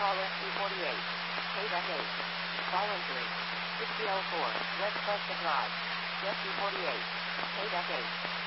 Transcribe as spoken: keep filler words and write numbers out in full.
Call S C forty-eight. K eight. Call entering. sixty oh four. West Prescott Drive. S C forty-eight. K eight.